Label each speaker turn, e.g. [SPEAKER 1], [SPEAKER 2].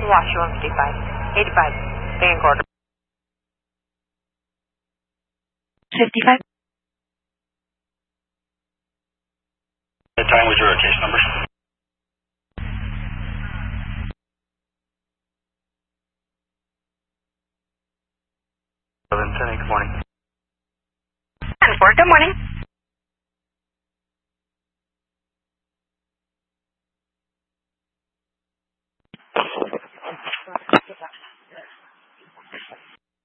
[SPEAKER 1] Wash 155. 85. Stay in quarter. 55.
[SPEAKER 2] The time was your case number. 1110, good morning.
[SPEAKER 1] 10-4, good morning.